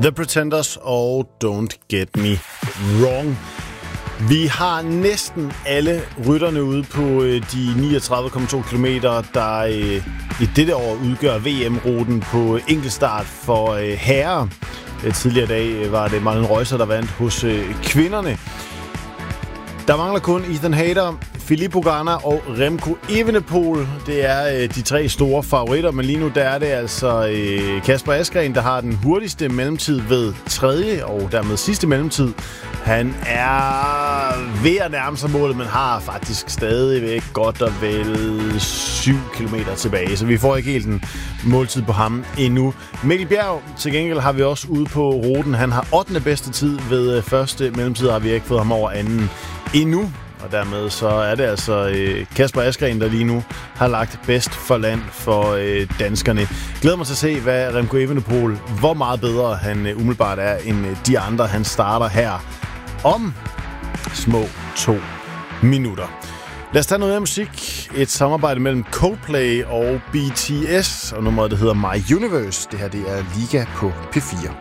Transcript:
The Pretenders og Don't Get Me Wrong. Vi har næsten alle rytterne ude på de 39,2 kilometer, der i dette år udgør VM-ruten på enkeltstart for herrer. Tidligere dag var det Marlon Reusser, der vandt hos kvinderne. Der mangler kun Ethan Hayter, Filippo Ganna og Remco Evenepoel. Det er de tre store favoritter, men lige nu der er det altså Kasper Asgreen, der har den hurtigste mellemtid ved tredje og dermed sidste mellemtid. Han er ved at nærme sig målet, men har faktisk stadigvæk godt og vel 7 kilometer tilbage, så vi får ikke helt en måltid på ham endnu. Mikkel Bjerg til gengæld har vi også ude på ruten. Han har 8. bedste tid ved første mellemtid, har vi ikke fået ham over anden endnu. Og dermed så er det altså Kasper Asgreen, der lige nu har lagt bedst for land for danskerne. Glæder mig til at se, hvad Remco Evenepoel, hvor meget bedre han umiddelbart er end de andre. Han starter her om små 2 minutter. Lad os tage noget af musik. Et samarbejde mellem Coldplay og BTS, og nummeret det hedder My Universe. Det her det er Liga på P4.